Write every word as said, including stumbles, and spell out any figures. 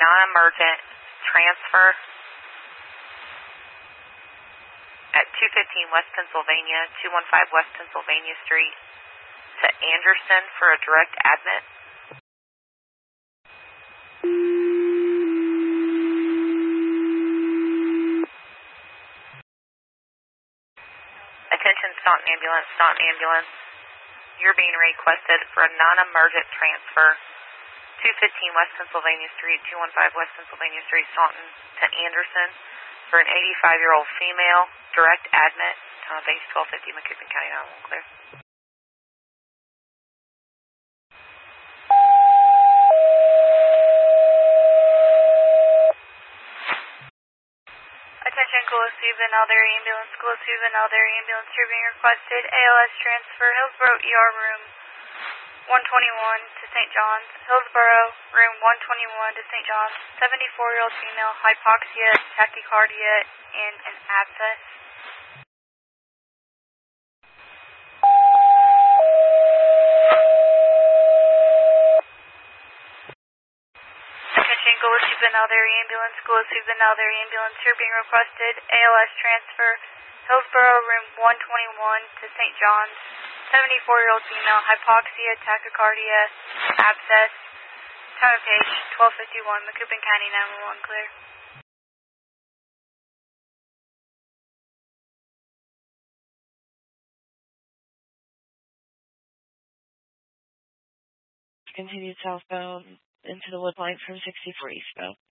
non-emergent transfer at two fifteen West Pennsylvania, two fifteen West Pennsylvania Street to Anderson for a direct admit. Attention Staunton Ambulance, Staunton Ambulance. You're being requested for a non-emergent transfer, two fifteen West Pennsylvania Street, two fifteen West Pennsylvania Street, Staunton to Anderson for an eighty-five-year-old female, direct admit, time of base twelve fifty, Macoupin County nine one one clear. Attention, Gillespie Van Alder Ambulance, Gillespie Van Alder Ambulance, you're being requested A L S transfer, Hillsborough E R room one twenty-one to Saint John's, Hillsborough room one twenty-one to Saint John's, seventy-four-year-old female, hypoxia, tachycardia, and an abscess. Attention, Gillespie Van Alder Ambulance, Gillespie Van Alder Ambulance, you're being requested A L S transfer, Hillsborough room one twenty-one to Saint John's, seventy-four-year-old female, hypoxia, tachycardia, abscess, time of page twelve fifty-one, Macoupin County nine one one clear. Continued southbound into the wood line from sixty-four eastbound.